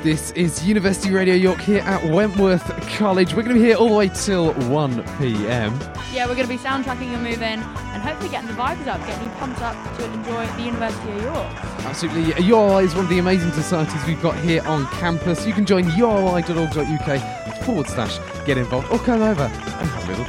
This is University Radio York here at Wentworth College. We're going to be here all the way till 1 p.m. Yeah, we're going to be soundtracking your move in and hopefully getting the vibes up, getting you pumped up to enjoy the University of York. Absolutely. URI is one of the amazing societies we've got here on campus. You can join uri.org.uk/get involved or come over and have a little